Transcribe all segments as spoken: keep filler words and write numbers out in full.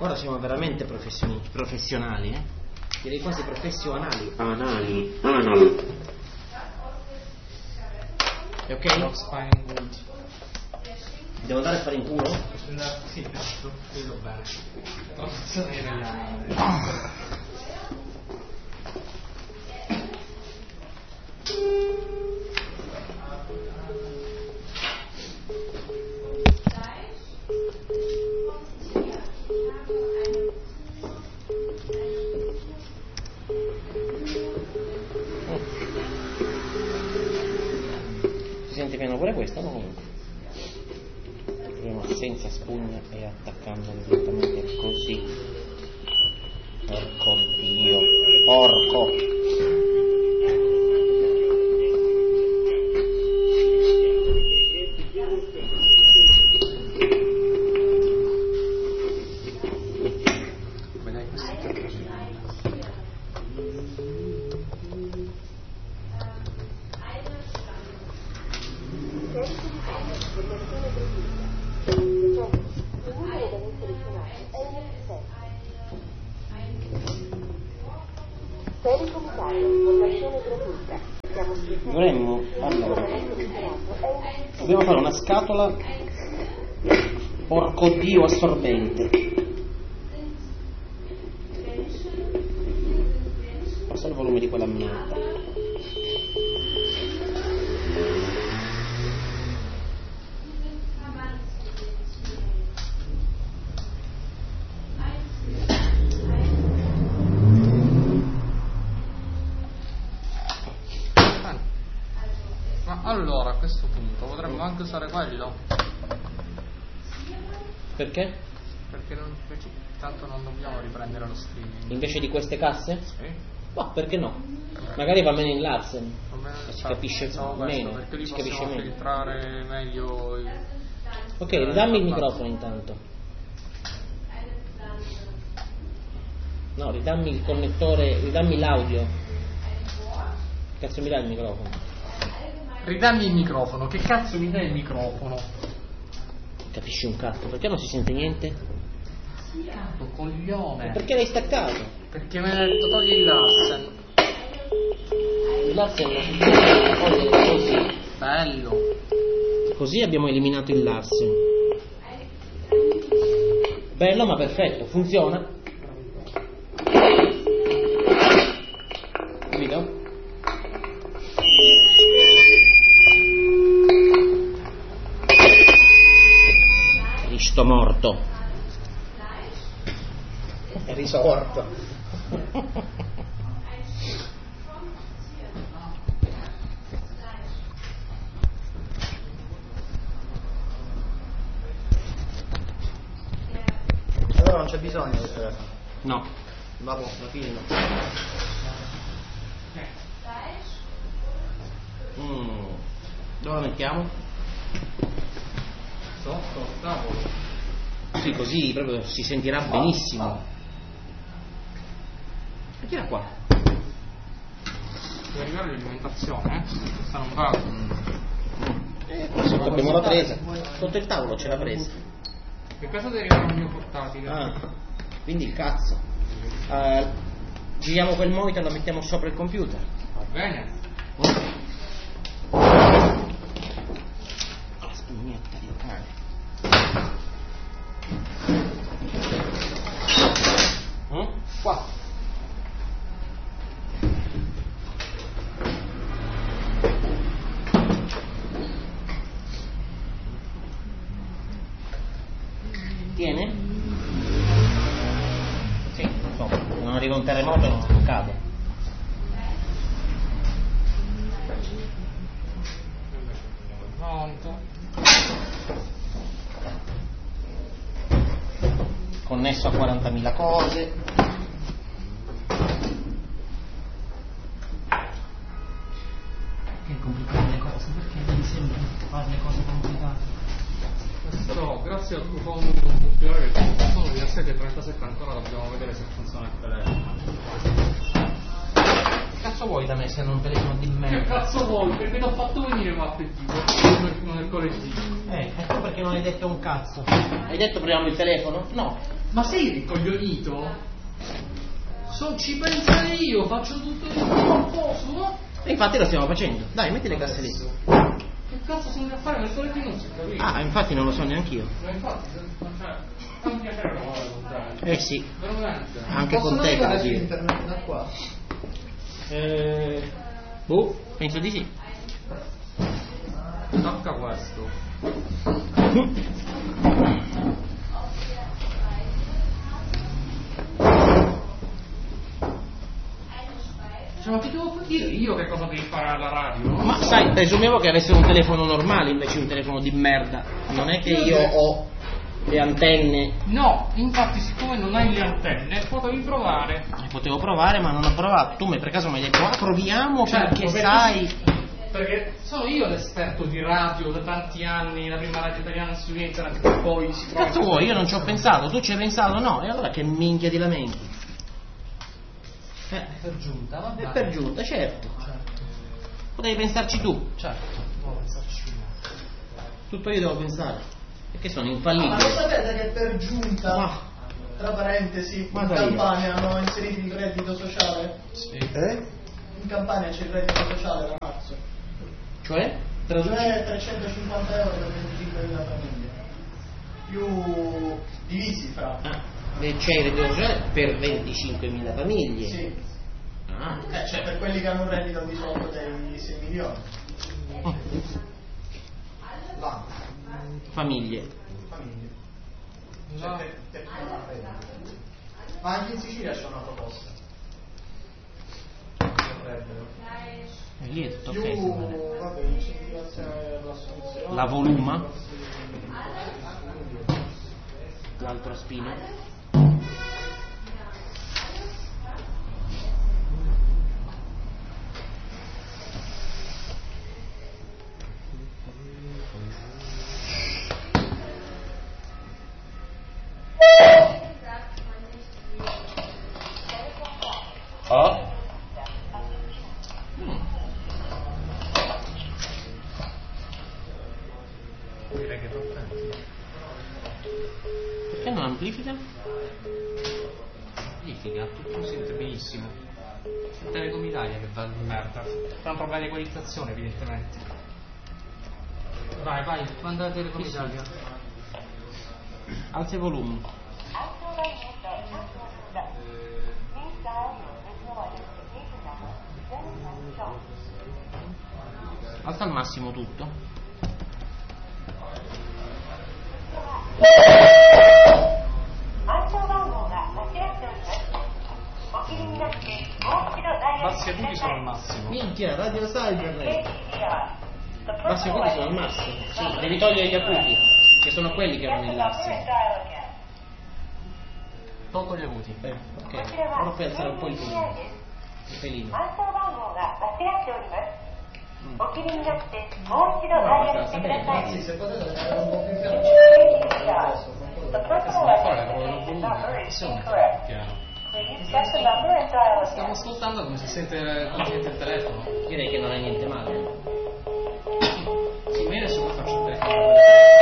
Ora siamo veramente professioni- professionali, eh? Direi quasi professionali. Anali. Anal. È ok? Devo andare a fare in culo? Sì, giusto, vedo bene. Traduzione italiana. Si sente piano pure questa, no? Comunque. Proviamo senza spugna e attaccandolo direttamente così. Porco Dio. Porco. Vedete questo è così. Dovremmo, allora, dobbiamo fare una scatola porco Dio assorbente. Passa il volume di quella merda. Ma allora a questo punto potremmo anche usare quello. Perché? Perché non, tanto non dobbiamo riprendere lo streaming. Invece di queste casse? Sì. Ma perché no? Magari va bene in Larsen. Va bene, Si sa- capisce pensavo questo, meno. perché lì Si capisce possiamo meno. filtrare meglio il... Ok, eh, ridammi il la- microfono intanto. No, ridammi il connettore, ridammi l'audio. Cazzo mi dai il microfono? Ridammi il microfono, che cazzo mi dai il microfono? Capisci un cazzo? Perché non si sente niente? Cazzo, coglione. Perché l'hai staccato? Perché me ne ha detto togli il Larsen. Il Larsen lo si può togliere così. Bello. Così abbiamo eliminato il Larsen. Bello ma perfetto, funziona. Capito? Cristo morto. È risorto. Allora non c'è bisogno del telefono. No. Vabbè, la filmo. Mm. Dove lo mettiamo? Sotto, tavolo. Sì, così proprio si sentirà benissimo. E tira qua. Deve arrivare l'alimentazione, eh? Questa non va. Eh, sotto abbiamo la presa. Sotto il tavolo c'è la presa. Che cosa deve arrivare il mio portatile? Ah, quindi il cazzo. Uh, giriamo quel monitor e lo mettiamo sopra il computer. Va bene. La spugnetta di cane. Mm? Qua. Tiene? Sì, insomma, se non arriva un terremoto non cade. Pronto. Connesso a quarantamila cose. Perché complicare le cose? Perché devi sempre fare le cose complicate? Questo, grazie al tuo fondo computer che sono diciassette trentasette ancora dobbiamo vedere se funziona il telefono. Che cazzo vuoi da me se non un telefono di merda? Che cazzo vuoi? Perché ti ho fatto venire un appetito, non mercoledì. Eh, e tu perché non hai detto un cazzo? Hai detto proviamo il telefono? No. Ma sei ricoglionito? So, ci pensare io, faccio tutto io, non posso, no? E infatti lo stiamo facendo. Dai, metti le casse lì. Che cazzo sono a fare? Nel solito non si capisce. Ah, infatti non lo so neanch'io. Ma infatti, cioè, fa un piacere lavorare con te. Eh sì. Veramente. Anche Possono con te, arrivare così. su internet da qua? Eh, boh, penso di sì. Tocca questo. Cioè, ma ti devo dire io che cosa devi fare alla radio? Ma sai, presumevo che avessero un telefono normale invece di un telefono di merda. Non è che io ho le antenne. No, infatti siccome non hai le antenne potevi provare. Potevo provare ma non ho provato. Tu mi per caso mi hai detto ah proviamo Certo, perché perché- sai. Perché sono io l'esperto di radio da tanti anni, la prima radio italiana su internet che poi si trova. Cazzo vuoi, io non ci ho pensato, tu ci hai pensato no, e allora che minchia di lamenti? Eh, Per giunta, va è bene. per giunta, certo. Potevi pensarci tu. Certo, devo pensarci io. Tutto io devo pensare. Perché sono Ma lo infallibile. sapete che per giunta, Ma- tra parentesi, Ma in dai. Campania hanno inserito il reddito sociale? Sì. Eh? In Campania c'è il reddito sociale da marzo. Cioè? Cioè trecentocinquanta euro per venticinquemila famiglie. Più divisi fra. Ah, e c'è il reddito sociale per venticinquemila famiglie. Sì. Ah, Eh, cioè per quelli che hanno un reddito al di sotto dei sei milioni. Là. famiglie. Famiglie. No. Cioè, per, per chi non ha reddito. Ma anche in Sicilia c'è una proposta. Potrebbero. E lì è tutto Più, ok. secondo me. vabbè, incentivazione dell'assunzione. La voluma? L'altro spino. Oh. Direi che troppo. Perché non amplifica? Amplifica, tutto si sente benissimo. C'è Telecom Italia che va di merda. Fa un problema di equalizzazione evidentemente. Vai, vai, manda la Telecom Italia. Alza i volumi. Alza al massimo tutto. Bassi acuti sono al massimo. Minchia, Radio Cyber. Bassi acuti sono al massimo. Sì, devi togliere gli acuti, che sono quelli che erano nell'asse. Tolto gli acuti. Eh, ok. Ora puoi alzare un po' il pelino. Il pelino. Mm. Anzi, se potete mettere un po' più piano. Stiamo fuori la prova del volume. Siamo piano. Stiamo ascoltando come si sente, come si sente il telefono. Direi che non è niente male. Sì, ma io adesso come faccio il telefono?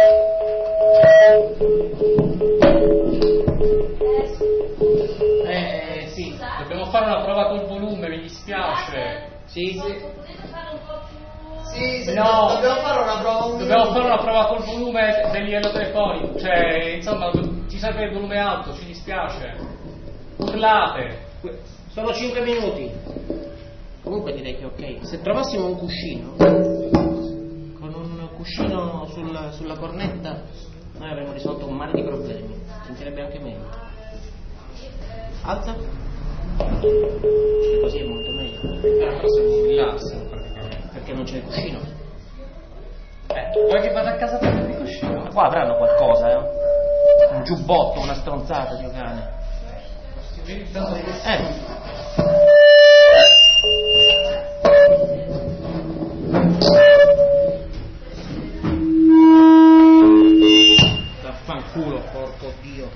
Eh, sì. Dobbiamo fare una prova col volume, mi dispiace. Sì, sì. Sì, sì, No. dobbiamo fare una prova un Dobbiamo minuto. fare una prova col volume del livello telefonico, cioè, insomma, ci serve il volume alto, ci dispiace. Urlate. Sono cinque minuti. Comunque direi che ok. Se trovassimo un cuscino, con un cuscino sul- sulla cornetta, noi avremmo risolto un mare di problemi. Sentirebbe anche meglio. Alza. Che così è molto meglio. Eh, però siamo in rilasso, praticamente. Perché non c'è il cuscino. Eh, vuoi che vada a casa per il cuscino? Ma qua avranno qualcosa, eh? Un giubbotto, una stronzata, Dio cane. Eh. Vaffanculo, porco Dio.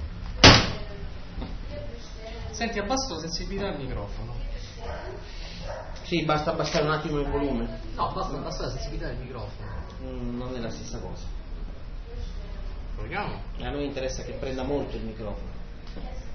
Senti, abbasso la sensibilità al microfono. Sì, basta abbassare un attimo il volume. No, basta abbassare la sensibilità del microfono. Mm, non è la stessa cosa. Proviamo. A noi interessa che prenda molto il microfono.